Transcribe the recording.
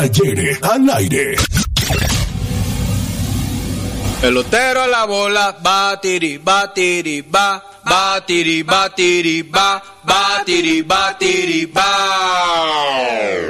Ayer al aire. Pelotero a la bola, batiri, batiri, ba, batiri, batiri, ba, batiri, batiri, ba.